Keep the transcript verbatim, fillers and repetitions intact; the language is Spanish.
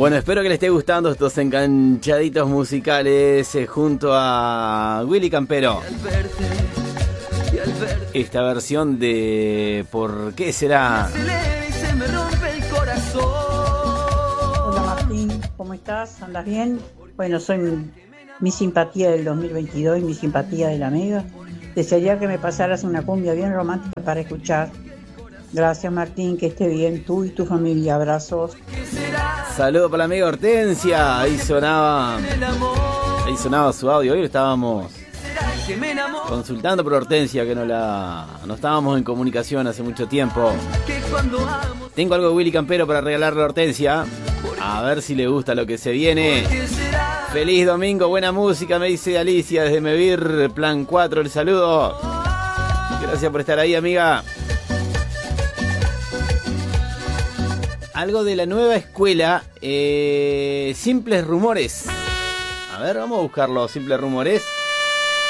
Bueno, espero que les esté gustando estos enganchaditos musicales eh, junto a Willy Campero. Esta versión de ¿Por qué será? Hola Martín, ¿cómo estás? ¿Andas bien? Bueno, soy mi, mi simpatía del dos mil veintidós y mi simpatía de la Mega. Desearía que me pasaras una cumbia bien romántica para escuchar. Gracias Martín, que esté bien tú y tu familia. Abrazos. Saludos para la amiga Hortensia. Ahí sonaba Ahí sonaba su audio. Hoy lo estábamos consultando por Hortensia, que no la no estábamos en comunicación hace mucho tiempo. Tengo algo de Willy Campero para regalarle a Hortensia. A ver si le gusta lo que se viene. Feliz domingo, buena música, me dice Alicia desde Mevir, Plan cuatro, el saludo. Gracias por estar ahí, amiga. Algo de la nueva escuela, eh, Simples Rumores. A ver, vamos a buscarlo, Simples Rumores.